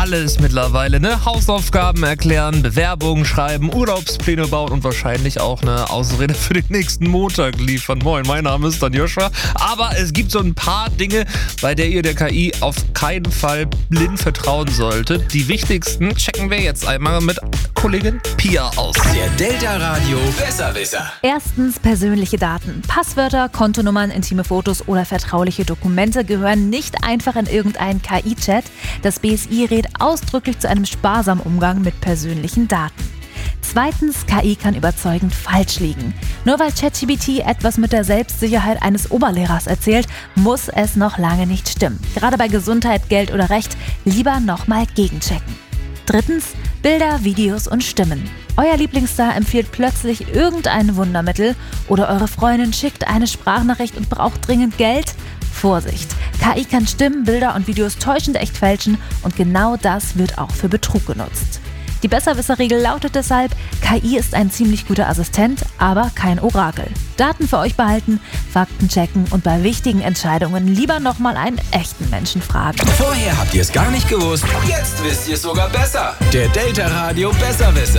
alles mittlerweile, ne? Hausaufgaben erklären, Bewerbungen schreiben, Urlaubspläne bauen und wahrscheinlich auch eine Ausrede für den nächsten Montag liefern. Moin, mein Name ist dann Joshua. Aber es gibt so ein paar Dinge, bei der ihr der KI auf keinen Fall blind vertrauen solltet. Die wichtigsten checken wir jetzt einmal mit Kollegin Pia aus. Der Delta Radio Besserwisser. Erstens persönliche Daten. Passwörter, Kontonummern, intime Fotos oder vertrauliche Dokumente gehören nicht einfach in irgendeinen KI-Chat. Das BSI rät ausdrücklich zu einem sparsamen Umgang mit persönlichen Daten. Zweitens, KI kann überzeugend falsch liegen. Nur weil ChatGPT etwas mit der Selbstsicherheit eines Oberlehrers erzählt, muss es noch lange nicht stimmen. Gerade bei Gesundheit, Geld oder Recht lieber nochmal gegenchecken. Drittens, Bilder, Videos und Stimmen. Euer Lieblingsstar empfiehlt plötzlich irgendein Wundermittel oder eure Freundin schickt eine Sprachnachricht und braucht dringend Geld. Vorsicht! KI kann Stimmen, Bilder und Videos täuschend echt fälschen und genau das wird auch für Betrug genutzt. Die Besserwisser-Regel lautet deshalb, KI ist ein ziemlich guter Assistent, aber kein Orakel. Daten für euch behalten, Fakten checken und bei wichtigen Entscheidungen lieber nochmal einen echten Menschen fragen. Vorher habt ihr es gar nicht gewusst, jetzt wisst ihr es sogar besser. Der Delta Radio Besserwisser.